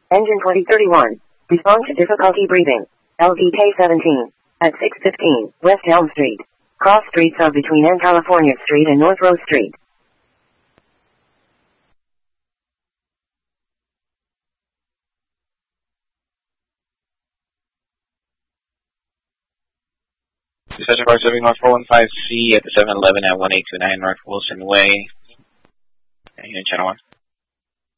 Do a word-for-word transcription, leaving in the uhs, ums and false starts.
Engine twenty thirty-one. Respond to difficulty breathing. L D K seventeen. At six fifteen, West Elm Street. Cross streets are between N California Street and North Rose Street. Dispatcher five seven North four one five C at the seven eleven at one eight two nine North Wilson Way. Unit channel one.